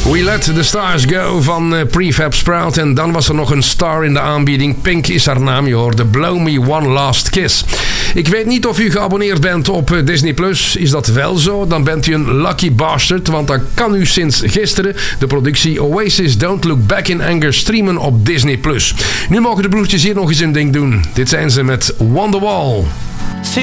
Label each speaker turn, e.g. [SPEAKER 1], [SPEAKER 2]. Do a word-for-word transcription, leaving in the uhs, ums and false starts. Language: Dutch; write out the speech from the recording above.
[SPEAKER 1] We Let the Stars Go van uh, Prefab Sprout. En dan was er nog een star in de aanbieding. Pink is haar naam. Je hoorde Blow Me One Last Kiss. Ik weet niet of u geabonneerd bent op uh, Disney Plus. Is dat wel zo? Dan bent u een lucky bastard. Want dan kan u sinds gisteren de productie Oasis Don't Look Back in Anger streamen op Disney Plus. Nu mogen de broertjes hier nog eens een ding doen. Dit zijn ze met Wonderwall.